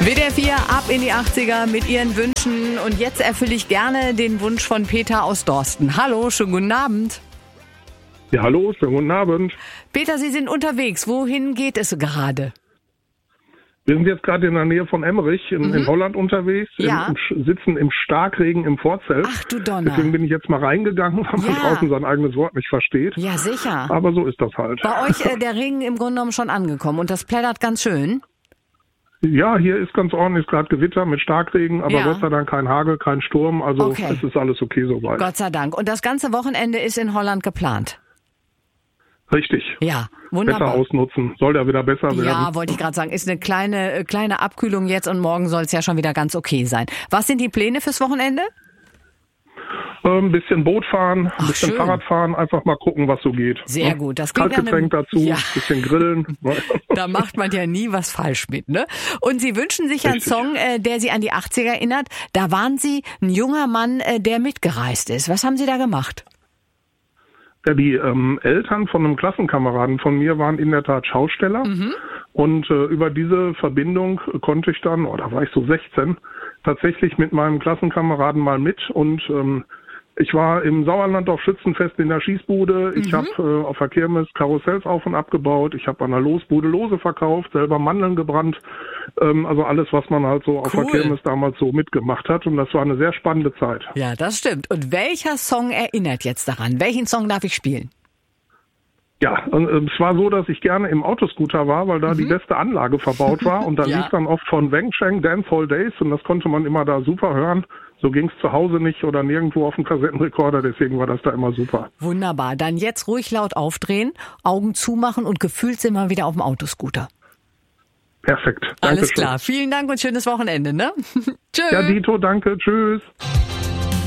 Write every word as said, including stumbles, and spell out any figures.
W D R vier ab in die achtziger mit Ihren Wünschen. Und jetzt erfülle ich gerne den Wunsch von Peter aus Dorsten. Hallo, schönen guten Abend. Ja, hallo, schönen guten Abend. Peter, Sie sind unterwegs. Wohin geht es gerade? Wir sind jetzt gerade in der Nähe von Emmerich in, mhm. in Holland unterwegs, ja. im, im, sitzen im Starkregen im Vorzelt. Ach du Donner. Deswegen bin ich jetzt mal reingegangen, weil ja. man draußen sein eigenes Wort nicht versteht. Ja, sicher. Aber so ist das halt. Bei euch äh, der Regen im Grunde genommen schon angekommen und das plättert ganz schön. Ja, hier ist ganz ordentlich gerade Gewitter mit Starkregen, aber ja. Gott sei Dank kein Hagel, kein Sturm, also okay. es ist alles okay soweit. Gott sei Dank. Und das ganze Wochenende ist in Holland geplant? Richtig. Ja, wunderbar. Wetter ausnutzen, soll ja wieder besser werden. Ja, wollte ich gerade sagen, ist eine kleine kleine Abkühlung jetzt und morgen soll es ja schon wieder ganz okay sein. Was sind die Pläne fürs Wochenende? Ein bisschen Boot fahren, ein bisschen schön. Fahrrad fahren, einfach mal gucken, was so geht. Sehr gut. Das klingt Kaltgetränk eine... dazu, ja. bisschen grillen. Da macht man ja nie was falsch mit, ne? Und Sie wünschen sich einen Richtig. Song, äh, der Sie an die achtziger erinnert. Da waren Sie ein junger Mann, äh, der mitgereist ist. Was haben Sie da gemacht? Ja, die ähm, Eltern von einem Klassenkameraden von mir waren in der Tat Schausteller. Mhm. Und äh, über diese Verbindung konnte ich dann, oh, da war ich so sechzehn, tatsächlich mit meinem Klassenkameraden mal mit und ähm, ich war im Sauerland auf Schützenfest in der Schießbude. Ich mhm. habe äh, auf der Kirmes Karussells auf und abgebaut. Ich habe an der Losbude Lose verkauft, selber Mandeln gebrannt. Ähm, also alles, was man halt so auf cool. der Kirmes damals so mitgemacht hat. Und das war eine sehr spannende Zeit. Ja, das stimmt. Und welcher Song erinnert jetzt daran? Welchen Song darf ich spielen? Ja, und, äh, es war so, dass ich gerne im Autoscooter war, weil da mhm. die beste Anlage verbaut war. Und da ja. lief dann oft von Wang Cheng Dancehall Days und das konnte man immer da super hören. So ging's zu Hause nicht oder nirgendwo auf dem Kassettenrekorder, deswegen war das da immer super. Wunderbar. Dann jetzt ruhig laut aufdrehen, Augen zumachen und gefühlt sind wir wieder auf dem Autoscooter. Perfekt. Alles Dankeschön. klar. Vielen Dank und schönes Wochenende, ne? Tschüss. Ja, Dito, danke. Tschüss.